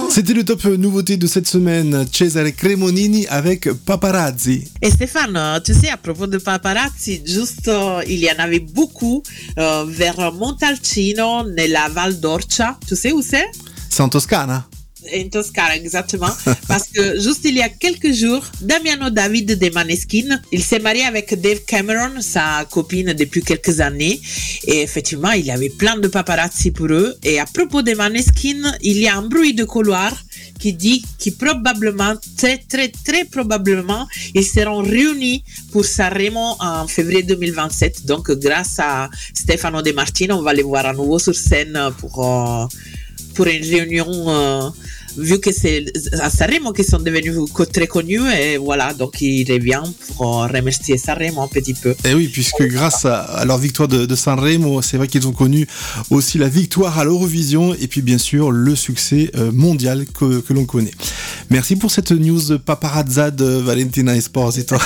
C'était le top nouveauté de cette semaine, Cesare Cremonini avec Paparazzi. Et Stéphane, tu sais, à propos de paparazzi, juste, il y en avait beaucoup vers Montalcino, nella Val d'Orcia. Tu sais où c'est? C'est en Toscane. En Toscane, exactement. Parce que juste il y a quelques jours, Damiano David de Maneskin, il s'est marié avec Dave Cameron, sa copine depuis quelques années. Et effectivement, il y avait plein de paparazzi pour eux. Et à propos de Maneskin, il y a un bruit de couloir qui dit que probablement, très probablement, ils seront réunis pour Sanremo en février 2027. Donc, grâce à Stefano De Martino, on va les voir à nouveau sur scène pour une réunion, vu que c'est à Sanremo qu'ils sont devenus très connus, et voilà, donc il revient pour remercier Sanremo un petit peu. Et oui, puisque grâce à leur victoire de Sanremo, c'est vrai qu'ils ont connu aussi la victoire à l'Eurovision, et puis bien sûr le succès mondial que l'on connaît. Merci pour cette news paparazza de Valentina Esposito.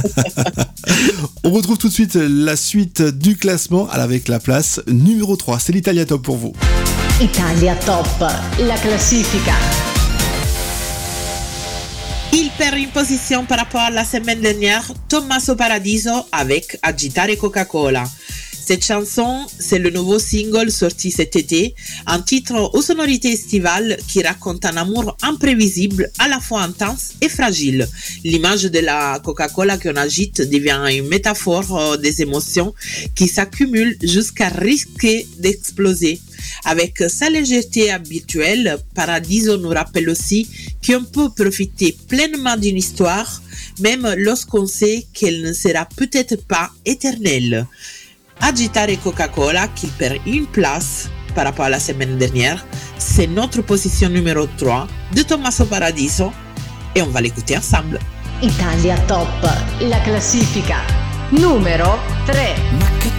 On retrouve tout de suite la suite du classement avec la place numéro 3. C'est l'Italia Top pour vous. Italia Top, la classifica. Il perd une position par rapport à la semaine dernière, Tommaso Paradiso avec Agitare Coca-Cola. Cette chanson, c'est le nouveau single sorti cet été, un titre aux sonorités estivales qui raconte un amour imprévisible, à la fois intense et fragile. L'image de la Coca-Cola qu'on agite devient une métaphore des émotions qui s'accumulent jusqu'à risquer d'exploser. Avec sa légèreté habituelle, Paradiso nous rappelle aussi qu'on peut profiter pleinement d'une histoire, même lorsqu'on sait qu'elle ne sera peut-être pas éternelle. Agitare Coca-Cola, qui perd une place par rapport à la semaine dernière, c'est notre position numéro 3 de Tommaso Paradiso et on va l'écouter ensemble. Italia Top, la classifica, numero 3. Ma che